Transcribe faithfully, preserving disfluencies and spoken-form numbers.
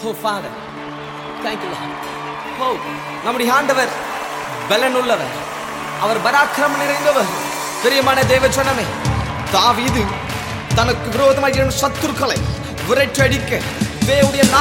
Oh Father, thank you Lord. Oh, நம்முடைய ஆண்டவர் பலனுள்ளவர், அவர் பராக்கிரமம் நிறைந்தவர். பிரியமான தேவ ஜனமே, தாவீது தனக்கு விரோதமாக எழும் சத்துருக்களை விரட்டடிக்க தேவனுடைய